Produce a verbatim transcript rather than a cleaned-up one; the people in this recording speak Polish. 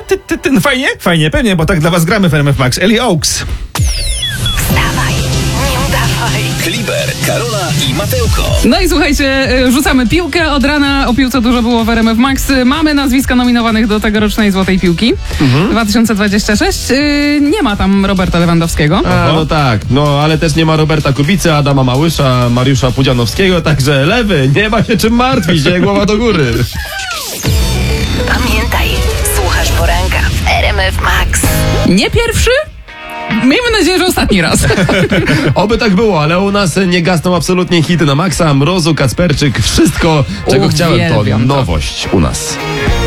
ty, ty, ty. No fajnie? Fajnie, pewnie, bo tak dla was gramy w R M F Max. Ellie Oaks. Wstawaj, nie udawaj. Kliber, Karola i Mateuko. No i słuchajcie, rzucamy piłkę. Od rana o piłce dużo było w R M F Max. Mamy nazwiska nominowanych do tegorocznej Złotej Piłki mhm. dwa tysiące dwudziesty szósty. Nie ma tam Roberta Lewandowskiego. A, no tak, no ale też nie ma Roberta Kubicy, Adama Małysza, Mariusza Pudzianowskiego, także lewy, nie ma się czym martwić, nie, głowa do góry. Pamiętaj, słuchasz poranka w R M F Max. Nie pierwszy? Miejmy nadzieję, że ostatni raz. Oby tak było, ale u nas nie gasną absolutnie hity na maksa. Mrozu, Kacperczyk, wszystko, czego Uwielbiam chciałem, to to. nowość u nas.